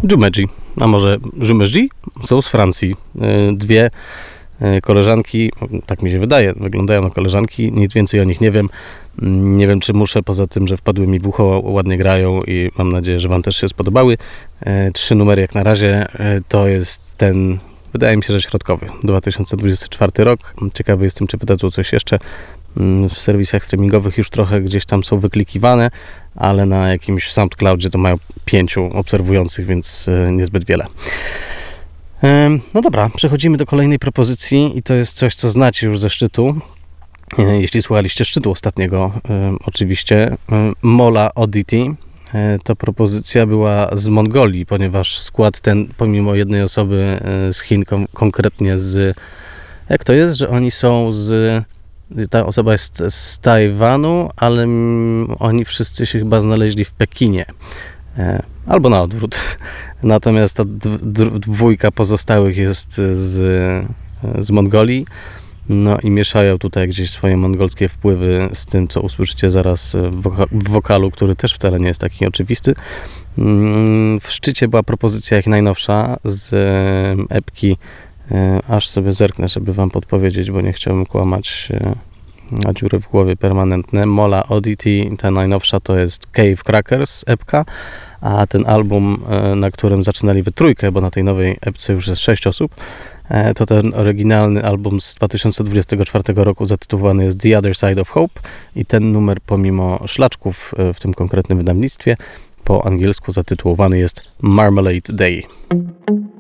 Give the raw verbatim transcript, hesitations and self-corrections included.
Jumeji, a może Jumeji, są z Francji. Dwie koleżanki, tak mi się wydaje, wyglądają na koleżanki, nic więcej o nich nie wiem. Nie wiem, czy muszę, poza tym, że wpadły mi w ucho, ładnie grają i mam nadzieję, że wam też się spodobały. Trzy numery jak na razie, to jest ten, wydaje mi się, że środkowy, dwa tysiące dwudziesty czwarty rok. Ciekawy jestem, czy wydadzą coś jeszcze. W serwisach streamingowych już trochę gdzieś tam są wyklikiwane, ale na jakimś SoundCloudzie to mają pięciu obserwujących, więc niezbyt wiele. No dobra, przechodzimy do kolejnej propozycji i to jest coś, co znacie już ze szczytu. Jeśli słuchaliście szczytu ostatniego, oczywiście. Mola Oddity. To propozycja była z Mongolii, ponieważ skład ten, pomimo jednej osoby z Chin, kon- konkretnie z... Jak to jest, że oni są z... Ta osoba jest z Tajwanu, ale oni wszyscy się chyba znaleźli w Pekinie. Albo na odwrót. Natomiast ta dwójka pozostałych jest z, z Mongolii. No i mieszają tutaj gdzieś swoje mongolskie wpływy z tym, co usłyszycie zaraz w, woka- w wokalu, który też wcale nie jest taki oczywisty. W szczycie była propozycja ich najnowsza z epki. Aż sobie zerknę, żeby wam podpowiedzieć, bo nie chciałbym kłamać, na dziury w głowie permanentne. Mola Oddity, ta najnowsza, to jest Cave Crackers epka, a ten album, na którym zaczynali we trójkę, bo na tej nowej epce już jest sześć osób, to ten oryginalny album z dwa tysiące dwudziestego czwartego roku zatytułowany jest The Other Side of Hope i ten numer, pomimo szlaczków w tym konkretnym wydawnictwie, po angielsku zatytułowany jest Marmalade Day.